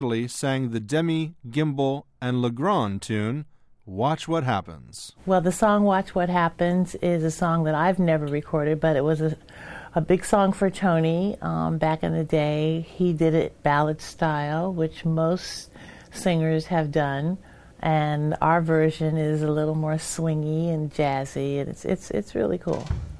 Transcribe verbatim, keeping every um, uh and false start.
sang the Demi, Gimbel, and Legrand tune, Watch What Happens. Well, the song Watch What Happens is a song that I've never recorded, but it was a, a big song for Tony um, back in the day. He did it ballad style, which most singers have done, and our version is a little more swingy and jazzy, and it's it's it's really cool.